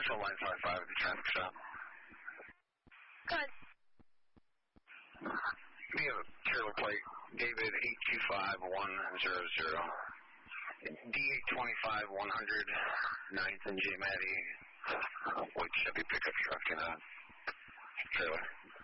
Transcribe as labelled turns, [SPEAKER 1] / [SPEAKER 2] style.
[SPEAKER 1] Central line 55 at the traffic stop.
[SPEAKER 2] Go ahead.
[SPEAKER 1] We have a trailer plate, David 825100. D825 100, 9th and J. Maddie, white Chevy pickup truck in a trailer.